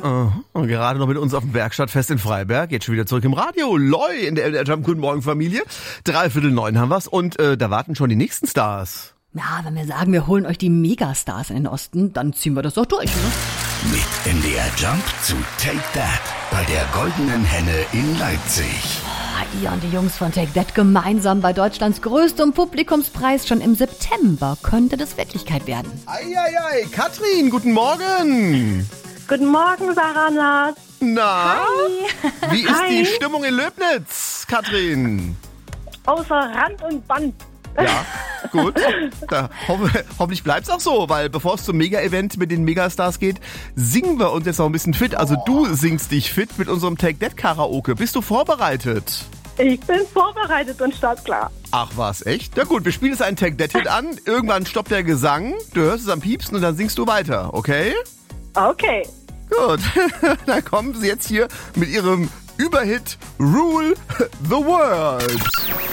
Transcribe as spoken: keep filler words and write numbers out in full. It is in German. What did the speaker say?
Uh, und gerade noch mit uns auf dem Werkstattfest in Freiberg. Jetzt schon wieder zurück im Radio. Loi in der M D R Jump. Guten Morgen, Familie. Dreiviertel neun haben wir's und äh, da warten schon die nächsten Stars. Ja, wenn wir sagen, wir holen euch die Megastars in den Osten, dann ziehen wir das doch durch, ne? Mit M D R Jump zu Take That bei der Goldenen Henne in Leipzig. Ihr und die Jungs von Take That gemeinsam bei Deutschlands größtem Publikumspreis schon im September. Könnte das Wirklichkeit werden. Eieiei, Katrin, guten Morgen. Guten Morgen, Sarah. Na, Hi. wie ist Hi. die Stimmung in Löbnitz, Katrin? Außer Rand und Band. Ja, gut. Da, ho hoffentlich bleibt's auch so, weil bevor es zum Mega-Event mit den Megastars geht, singen wir uns jetzt noch ein bisschen fit. Also du singst dich fit mit unserem Take That Karaoke. Bist du vorbereitet? Ich bin vorbereitet und startklar. Ach was, echt? Na gut, wir spielen jetzt einen Take That Hit an. Irgendwann stoppt der Gesang, du hörst es am Piepsen und dann singst du weiter, okay? Okay. Gut, dann kommen sie jetzt hier mit ihrem Überhit Rule the World.